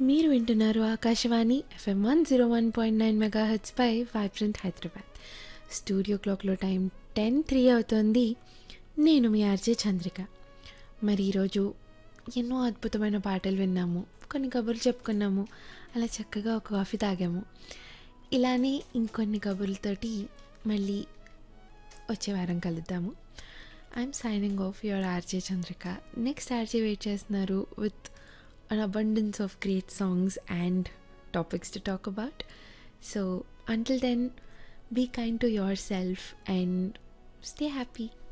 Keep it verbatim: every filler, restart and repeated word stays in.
మీరు వింటున్నారు Akashvani FM one zero one point nine mega H పై vibrant Hyderabad. Studio క్లాక్లో time ten three అవుతుంది. నేను మీ ఆర్జే చంద్రిక. మరి ఈరోజు ఎన్నో అద్భుతమైన పాటలు విన్నాము, కొన్ని కబుర్లు చెప్పుకున్నాము, అలా చక్కగా ఒక కాఫీ తాగాము. ఇలానే ఇంకొన్ని కబుర్లతోటి మళ్ళీ వచ్చే వారం కలుద్దాము. I'm signing off your RJ Chandrika. Next RJ wait చేస్తున్నారు with an abundance of great songs and topics to talk about. So until then, be kind to yourself and stay happy.